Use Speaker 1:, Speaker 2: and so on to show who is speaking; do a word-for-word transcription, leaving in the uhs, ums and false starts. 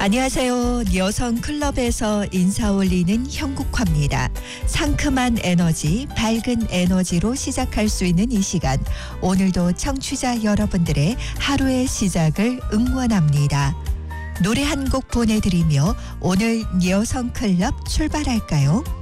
Speaker 1: 안녕하세요. 여성 클럽에서 인사 올리는 형국화입니다. 상큼한 에너지, 밝은 에너지로 시작할 수 있는 이 시간. 오늘도 청취자 여러분들의 하루의 시작을 응원합니다. 노래 한 곡 보내드리며 오늘 여성 클럽 출발할까요?